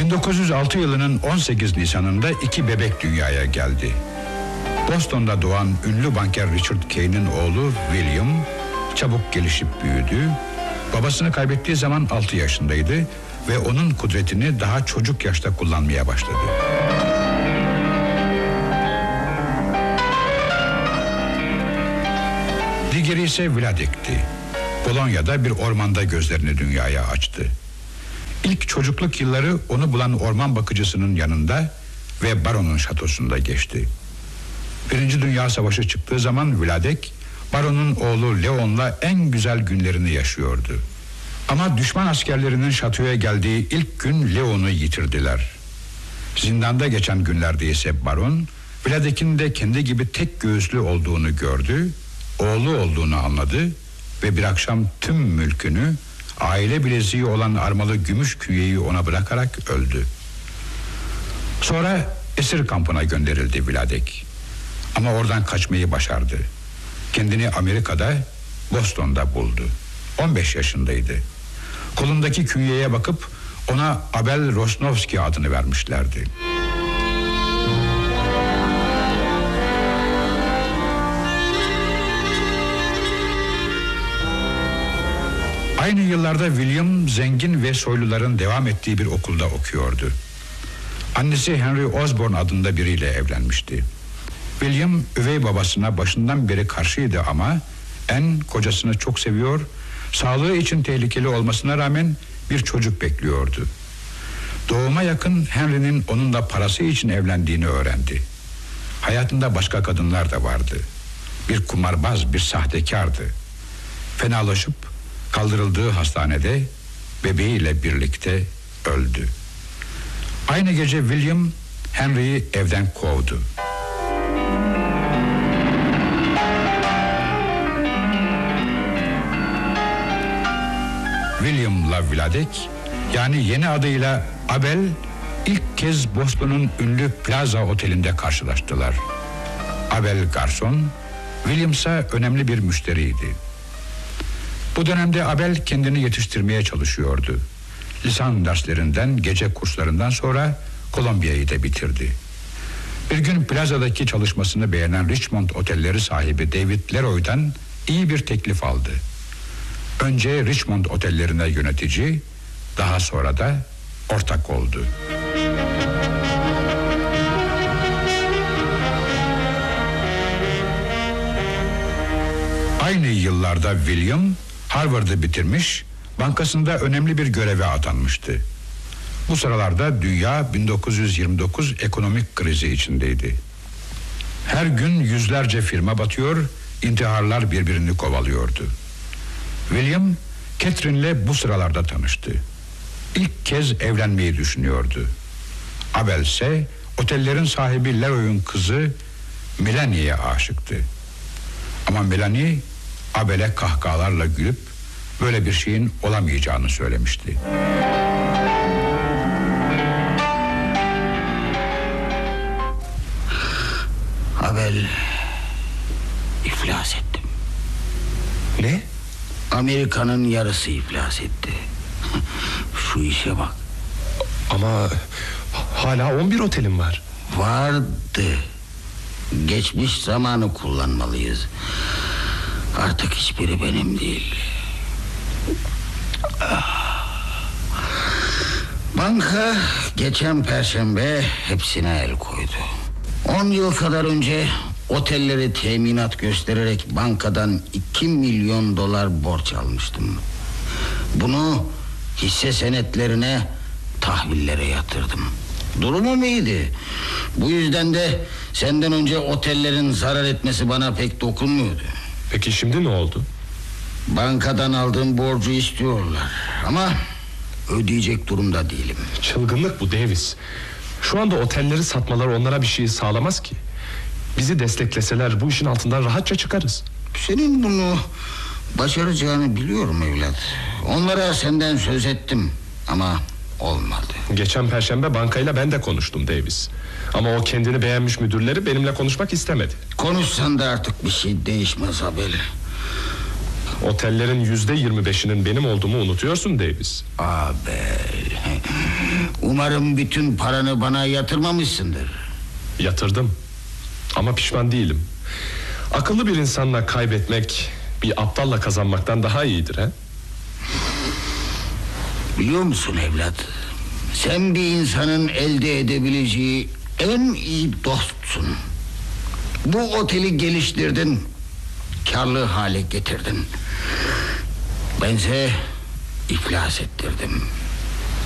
1906 yılının 18 Nisan'ında 2 bebek dünyaya geldi. Boston'da doğan ünlü banker Richard Kane'in oğlu William çabuk gelişip büyüdü. Babasını kaybettiği zaman 6 yaşındaydı ve onun kudretini daha çocuk yaşta kullanmaya başladı. Diğeri ise Vladek'ti. Polonya'da bir ormanda gözlerini dünyaya açtı. İlk çocukluk yılları onu bulan orman bakıcısının yanında ve baronun şatosunda geçti. Birinci Dünya Savaşı çıktığı zaman Vladek, baronun oğlu Leon'la en güzel günlerini yaşıyordu. Ama düşman askerlerinin şatoya geldiği ilk gün Leon'u yitirdiler. Zindanda geçen günlerde ise baron, Vladek'in de kendi gibi tek göğüslü olduğunu gördü, oğlu olduğunu anladı ve bir akşam tüm mülkünü, aile bileziği olan armalı gümüş künyeyi ona bırakarak öldü. Sonra esir kampına gönderildi Vladek. Ama oradan kaçmayı başardı. Kendini Amerika'da, Boston'da buldu. 15 yaşındaydı. Kolundaki künyeye bakıp ona Abel Rosnovski adını vermişlerdi. Aynı yıllarda William zengin ve soyluların devam ettiği bir okulda okuyordu. Annesi Henry Osborne adında biriyle evlenmişti. William üvey babasına başından beri karşıydı ama kocasını çok seviyor, sağlığı için tehlikeli olmasına rağmen bir çocuk bekliyordu. Doğuma yakın Henry'nin onunla parası için evlendiğini öğrendi. Hayatında başka kadınlar da vardı. Bir kumarbaz, bir sahtekardı. Fenalaşıp kaldırıldığı hastanede bebeğiyle birlikte öldü. Aynı gece William Henry'yi evden kovdu. William'la Vladek, yani yeni adıyla Abel, ilk kez Boston'un ünlü Plaza Oteli'nde karşılaştılar. Abel garson, William ise önemli bir müşteriydi. Bu dönemde Abel kendini yetiştirmeye çalışıyordu. Lisan derslerinden, gece kurslarından sonra Kolombiya'yı da bitirdi. Bir gün Plaza'daki çalışmasını beğenen Richmond Otelleri sahibi David Leroy'dan iyi bir teklif aldı. Önce Richmond Otellerine yönetici, daha sonra da ortak oldu. Aynı yıllarda William Harvard'ı bitirmiş, bankasında önemli bir göreve atanmıştı. Bu sıralarda dünya 1929 ekonomik krizi içindeydi. Her gün yüzlerce firma batıyor, intiharlar birbirini kovalıyordu. William, Catherine'le bu sıralarda tanıştı. İlk kez evlenmeyi düşünüyordu. Abel ise otellerin sahibi Leroy'un kızı Melanie'ye aşıktı. Ama Melanie, Abel'e kahkahalarla gülüp böyle bir şeyin olamayacağını söylemişti. Abel, iflas ettim. Ne? Amerika'nın yarısı iflas etti. Şu işe bak. Ama hala 11 otelim var. Vardı. Geçmiş zamanı kullanmalıyız. Artık hiçbiri benim değil. Banka geçen Perşembe hepsine el koydu. 10 yıl kadar önce otelleri teminat göstererek bankadan 2 milyon dolar borç almıştım. Bunu hisse senetlerine, tahvillere yatırdım. Durumum iyiydi. Bu yüzden de senden önce otellerin zarar etmesi bana pek dokunmuyordu. Peki şimdi ne oldu? Bankadan aldığım borcu istiyorlar ama ödeyecek durumda değilim. Çılgınlık bu Davis. Şu anda otelleri satmaları onlara bir şey sağlamaz ki. Bizi destekleseler bu işin altından rahatça çıkarız. Senin bunu başaracağını biliyorum evlat. Onlara senden söz ettim ama olmadı. Geçen Perşembe bankayla ben de konuştum Davis. Ama o kendini beğenmiş müdürleri benimle konuşmak istemedi. Konuşsan da artık bir şey değişmez Abel. Otellerin %25'inin benim olduğumu unutuyorsun Davis. Abel, Umarım bütün paranı bana yatırmamışsındır. Yatırdım. Ama pişman değilim. Akıllı bir insanla kaybetmek bir aptalla kazanmaktan daha iyidir he? Biliyor musun evlat? Sen bir insanın elde edebileceği en iyi dostsun. Bu oteli geliştirdin, karlı hale getirdin. Bense iflas ettirdim.